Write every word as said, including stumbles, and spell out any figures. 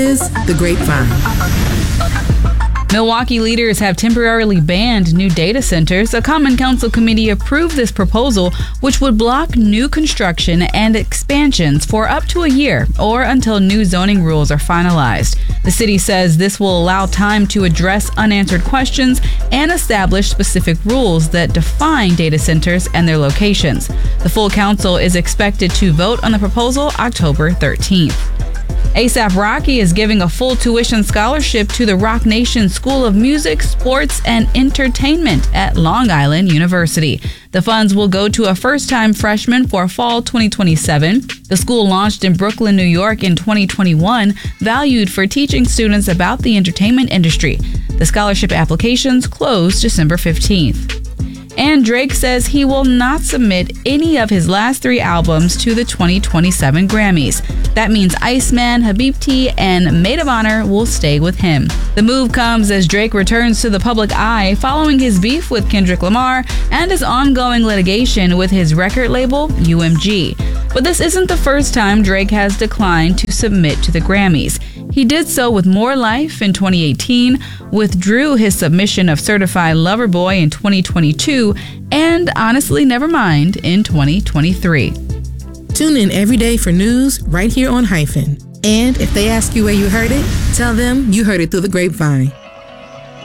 is The Grapevine. Milwaukee leaders have temporarily banned new data centers. A Common Council committee approved this proposal, which would block new construction and expansions for up to a year or until new zoning rules are finalized. The city says this will allow time to address unanswered questions and establish specific rules that define data centers and their locations. The full council is expected to vote on the proposal October thirteenth. A$AP Rocky is giving a full tuition scholarship to the Roc Nation School of Music, Sports, and Entertainment at Long Island University. The funds will go to a first-time freshman for fall twenty twenty-seven. The school launched in Brooklyn, New York in twenty twenty-one, valued for teaching students about the entertainment industry. The scholarship applications close December fifteenth. And Drake says he will not submit any of his last three albums to the twenty twenty-seven Grammys. That means Iceman, Habibti, and Maid of Honor will stay with him. The move comes as Drake returns to the public eye following his beef with Kendrick Lamar and his ongoing litigation with his record label, U M G. But this isn't the first time Drake has declined to submit to the Grammys. He did so with More Life in twenty eighteen, withdrew his submission of Certified Lover Boy in twenty twenty-two, and Honestly Nevermind in twenty twenty-three. Tune in every day for news right here on Hyphen. And if they ask you where you heard it, tell them you heard it through the grapevine.